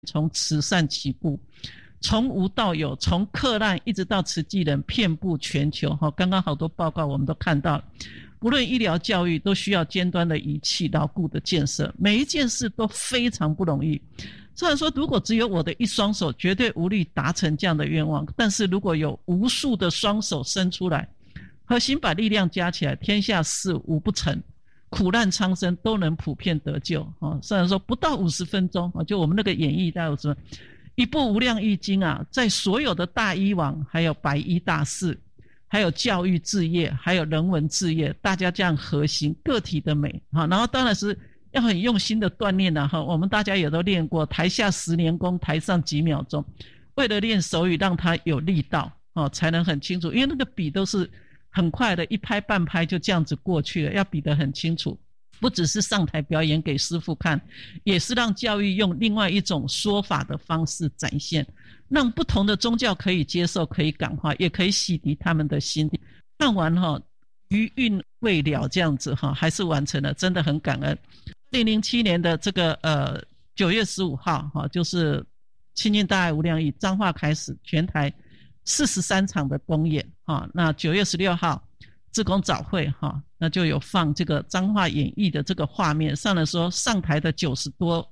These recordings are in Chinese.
从慈善起步，从无到有，从克难一直到慈济人遍布全球。刚刚好多报告我们都看到，不论医疗教育都需要尖端的仪器，牢固的建设，每一件事都非常不容易。虽然说如果只有我的一双手绝对无力达成这样的愿望，但是如果有无数的双手伸出来，核心把力量加起来，天下事无不成，苦难苍生都能普遍得救。虽然说不到50分钟，就我们那个演绎大概50分钟，一部无量易经啊，在所有的大医王，还有白衣大士，还有教育置业，还有人文置业，大家这样核心个体的美。然后当然是要很用心的锻炼我们大家也都练过，台下10年功，台上几秒钟，为了练手语让它有力道才能很清楚，因为那个笔都是很快的，一拍半拍就这样子过去了，要比得很清楚。不只是上台表演给师父看，也是让教育用另外一种说法的方式展现，让不同的宗教可以接受，可以感化，也可以洗涤他们的心。看完余韵未了这样子还是完成了，真的很感恩。2007年的这个9月15号就是亲近大爱无量义彰化开始全台43场的公演那9月16号志工早会那就有放这个彰化演艺的这个画面，上来说上台的90多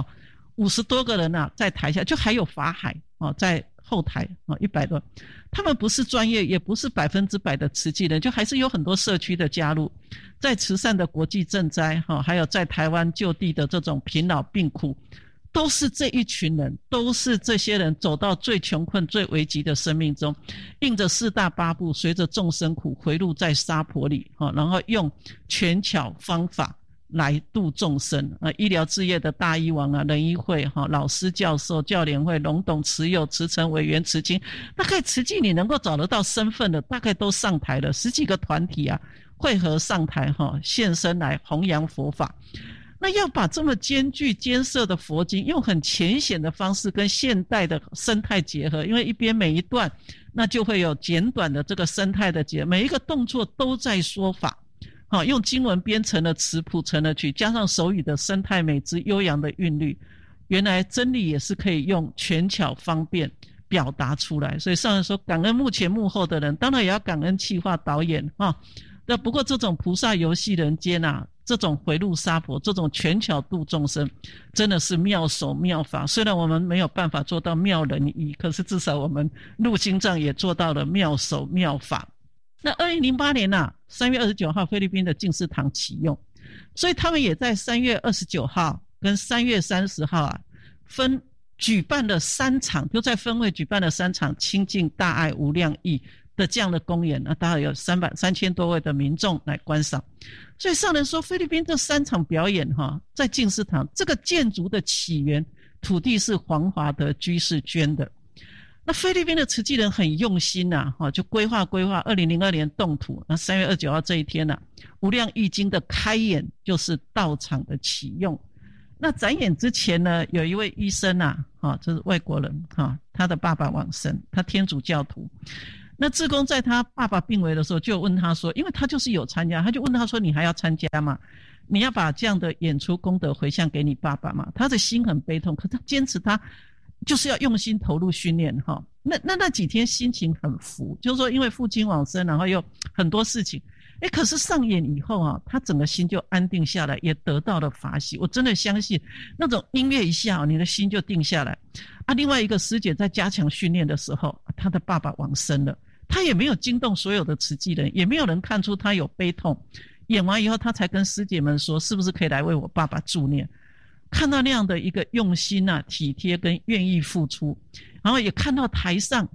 50多个人在台下，就还有法海在后台100多，他们不是专业，也不是100%的慈济人，就还是有很多社区的加入，在慈善的国际赈灾还有在台湾就地的这种贫老病苦，都是这一群人，都是这些人走到最穷困最危急的生命中，印着4大8部，随着众生苦回路在沙婆里然后用权巧方法来度众生医疗置业的大医王仁医会老师教授教联会龙董慈幼慈诚委员慈青，大概慈济你能够找得到身份的大概都上台了，10几个团体汇合上台现身来弘扬佛法。那要把这么艰巨艰涩的佛经用很浅显的方式跟现代的生态结合，因为一边每一段那就会有简短的这个生态的结合，每一个动作都在说法用经文编成了词谱成了曲，加上手语的生态美之悠扬的韵律，原来真理也是可以用权巧方便表达出来。所以上人说感恩幕前幕后的人，当然也要感恩企划导演那不过这种菩萨游戏人间这种回路沙婆，这种权巧度众生，真的是妙手妙法。虽然我们没有办法做到妙人意，可是至少我们入经藏也做到了妙手妙法。那2008年3月29号菲律宾的净思堂启用，所以他们也在3月29号跟3月30号分举办了3场，就在分会举办了3场亲近大爱无量义的这样的公演，大概有3000多位的民众来观赏。所以上人说菲律宾这3场表演在净思堂这个建筑的起源土地是黄华德居士捐的。那菲律宾的慈济人很用心就规划2002年动土，那3月29号这一天无量义经的开演就是道场的启用。那展演之前呢，有一位医生这是外国人他的爸爸往生，他天主教徒。那志工在他爸爸病危的时候就问他说，因为他就是有参加，他就问他说你还要参加吗？你要把这样的演出功德回向给你爸爸吗？他的心很悲痛，可他坚持他就是要用心投入训练那几天心情很浮，就是说因为父亲往生，然后又很多事情可是上演以后他整个心就安定下来，也得到了法喜。我真的相信那种音乐一下你的心就定下来另外一个师姐在加强训练的时候，她的爸爸往生了，她也没有惊动所有的慈济人，也没有人看出她有悲痛。演完以后她才跟师姐们说是不是可以来为我爸爸助念。看到那样的一个用心体贴跟愿意付出，然后也看到台上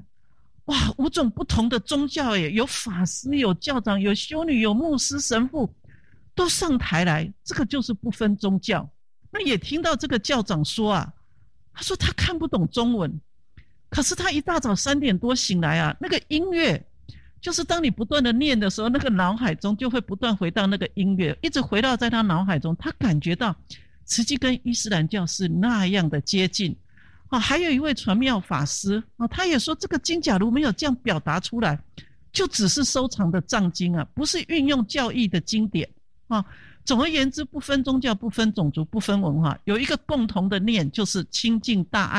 5种不同的宗教有法师有教长有修女有牧师神父都上台来，这个就是不分宗教。那也听到这个教长说他说他看不懂中文，可是他一大早3点多醒来那个音乐就是当你不断的念的时候，那个脑海中就会不断回到那个音乐，一直回到在他脑海中，他感觉到慈济跟伊斯兰教是那样的接近还有一位传妙法师他也说这个经假如没有这样表达出来，就只是收藏的藏经不是运用教义的经典总而言之，不分宗教、不分种族、不分文化，有一个共同的念，就是亲近大爱